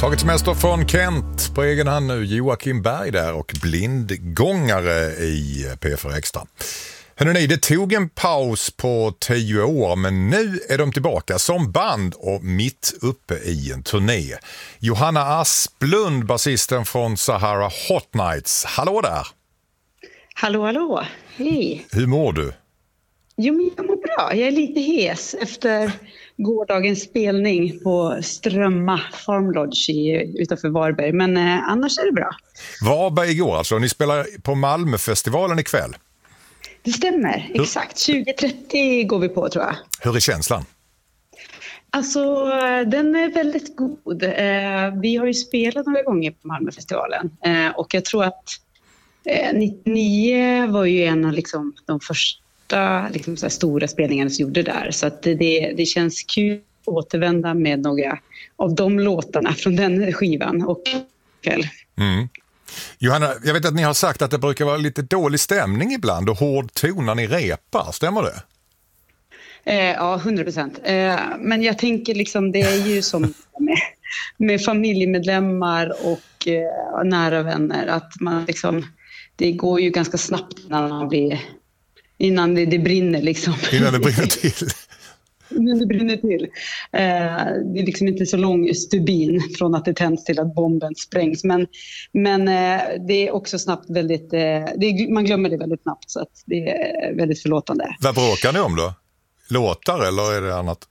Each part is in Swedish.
Tagit semester från Kent på egen hand nu. Joakim Berg där och blindgångare i P4 Extra. Hörrni, det tog en paus på 10 år, men nu är de tillbaka som band och mitt uppe i en turné. Johanna Asplund, basisten från Sahara Hot Nights. Hallå där! Hallå, hallå. Hej. Hur mår du? Jo, men jag mår bra. Jag är lite hes efter gårdagens spelning på Strömma Farm Lodge utanför Varberg. Men annars är det bra. Varberg igår alltså. Ni spelar på Malmöfestivalen ikväll. Det stämmer, exakt. 20:30 går vi på, tror jag. Hur är känslan? Alltså, den är väldigt god. Vi har ju spelat några gånger på Malmöfestivalen. Och jag tror att 99 var ju en av liksom, de första liksom, så här stora spelningarna som gjorde där. Så att det känns kul att återvända med några av de låtarna från den skivan och kväll. Mm. Johanna, jag vet att ni har sagt att det brukar vara lite dålig stämning ibland och hård ton när ni repar, stämmer det? Ja, 100%. Men jag tänker liksom, det är ju som med familjemedlemmar och nära vänner, att man liksom, det går ju ganska snabbt innan det brinner liksom. Innan det brinner till. Innan det brinner till. Det är liksom inte så lång stubin från att det tänds till att bomben sprängs. Men det är också snabbt väldigt, man glömmer det väldigt snabbt, så att det är väldigt förlåtande. Vad bråkar ni om då? Låtar eller är det annat?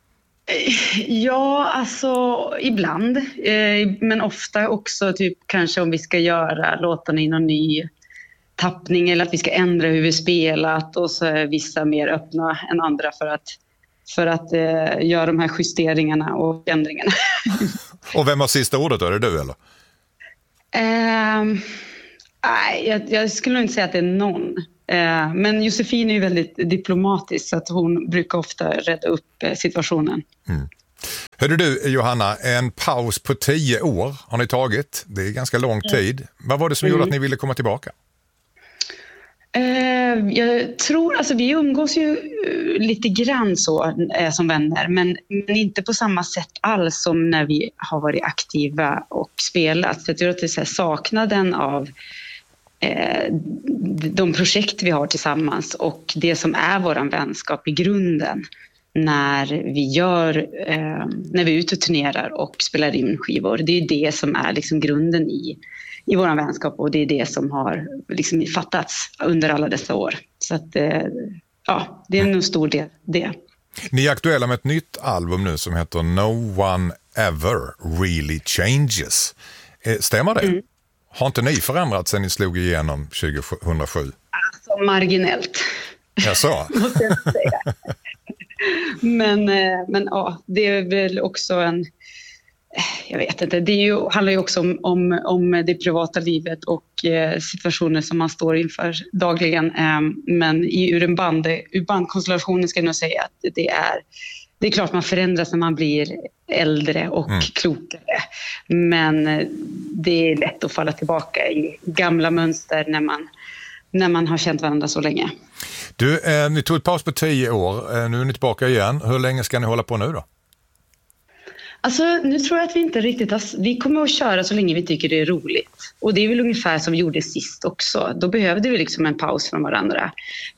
Ja, alltså ibland. Men ofta också typ kanske om vi ska göra låtarna i någon ny tappning eller att vi ska ändra hur vi spelat, och så är vissa mer öppna än andra för att göra de här justeringarna och ändringarna. Och vem har sista ordet då? Är det du eller? Nej, jag skulle nog inte säga att det är någon. Men Josefin är ju väldigt diplomatisk, så att hon brukar ofta rädda upp situationen. Mm. Hörde du, Johanna, en paus på 10 år har ni tagit. Det är ganska lång tid. Vad var det som gjorde att ni ville komma tillbaka? Jag tror, alltså vi umgås ju lite grann så som vänner, men inte på samma sätt alls som när vi har varit aktiva och spelat. Så jag tror att det är så här, saknaden av de projekt vi har tillsammans och det som är våran vänskap i grunden när vi är ute och turnerar och spelar in skivor. Det är det som är liksom grunden i vår vänskap, och det är det som har liksom fattats under alla dessa år. Så att, ja, det är en stor del det. Ni är aktuella med ett nytt album nu som heter No One Ever Really Changes. Stämmer det? Mm. Har inte ni förändrats sen ni slog igenom 2007? Alltså marginellt. Jaså? Måste jag säga. Men ja, det är väl också jag vet inte, handlar ju också om det privata livet och situationer som man står inför dagligen. Men ur bandkonstellationen ska jag nog säga att det är klart man förändras när man blir äldre och klokare. Men det är lätt att falla tillbaka i gamla mönster när man har känt varandra så länge. Du, ni tog ett paus på 10 år. Nu är ni tillbaka igen. Hur länge ska ni hålla på nu då? Alltså, nu tror jag att vi inte riktigt vi kommer att köra så länge vi tycker det är roligt. Och det är väl ungefär som vi gjorde sist också. Då behövde vi liksom en paus från varandra.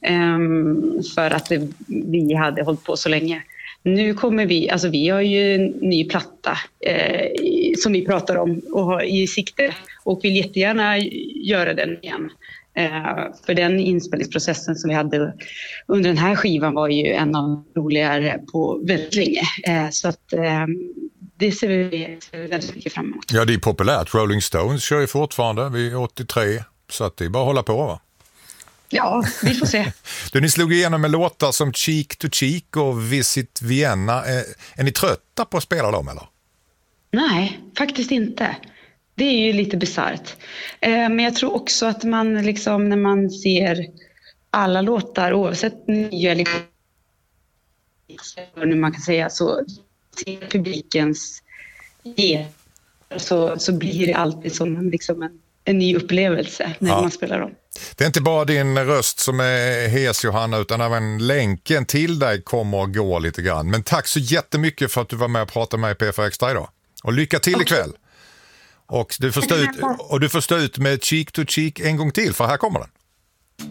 För att vi hade hållit på så länge. Nu kommer vi har ju en ny platta som vi pratar om och har i sikte. Och vill jättegärna göra den igen. För den inspelningsprocessen som vi hade under den här skivan var ju en av de roligare på väldigt länge. Så att det ser vi väldigt mycket fram emot. Ja, det är populärt. Rolling Stones kör ju fortfarande. Vi är 83, så att det är bara att hålla på, va? Ja, vi får se. Ni slog igenom med låtar som Cheek to Cheek och Visit Vienna. Är ni trötta på att spela dem, eller? Nej, faktiskt inte. Det är ju lite bisarrt. Men jag tror också att man liksom, när man ser alla låtar, oavsett nya eller hur man kan säga, så ser publikens så blir det alltid som liksom en ny upplevelse när man spelar dem. Det är inte bara din röst som är hes, Johanna, utan även länken till dig kommer att gå lite grann. Men tack så jättemycket för att du var med och pratade med P4 Extra idag. Och lycka till ikväll! Och du får stå ut med cheek to cheek en gång till, för här kommer den.